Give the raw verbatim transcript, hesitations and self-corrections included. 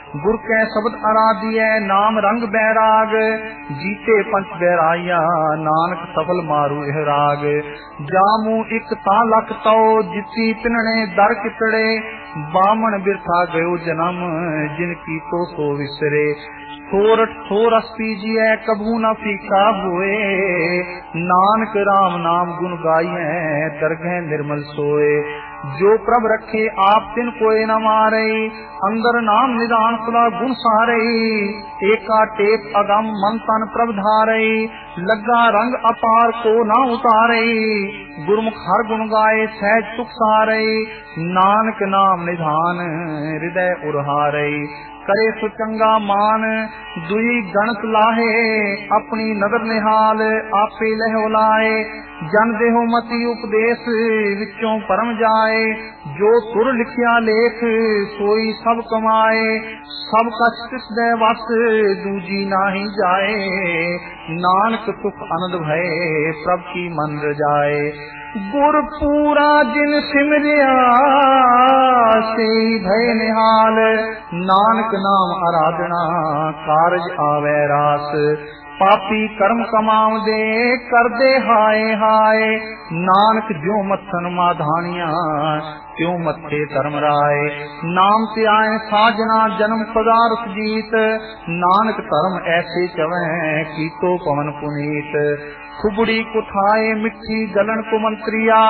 गुर कै शब्द आराधिय नाम रंग बैराग, जीते पंच बैराइया नानक सफल मारू यह राग। जामू एक ता लख तौ जिती पिनने दर कितड़े, बामन बिरथा गयो जन्म जिनकी तो सो विसरे। सोरठ सोरस पीजिए कभू न फीका हुए, नानक राम नाम गुण गाइए दरगह निर्मल सोए। जो प्रभ रखे आप तिन कोय न मारे, अंदर नाम निदान सदा गुण सारे। एका टेक अगम मन तन प्रभ धारे, लगा रंग अपार को न उतारे। गुरमुख हर गुण गाए सहज सुख सारे, नानक नाम निधान हृदय उरहारे। करे सुचंगा मान दुई गणत लाहे, अपनी नदर निहाल आपे लहो लाए। जन देहो मति उपदेश विचों परम जाए, जो सुर लिखिया लेख सोई सब कमाए। सब कछ तिस दे वस दूजी नाही जाए, नानक सुख आनंद भय प्रभ की मन रजाए। गुर पूरा जिन सिमरिया से भय निहाल, नानक नाम आराधना कारज आवे रास। पापी कर्म कमाव दे कर दे हाय हाय, नानक ज्यों मत्थन माधानिया त्यों मत्थे धर्म राय। नाम ते आए साजना जन्म पदार्थ जीत, नानक धर्म ऐसे चवै कीतो पवन पुनीत। खुबड़ी कुठाए मिट्टी गलन को मंत्रिया,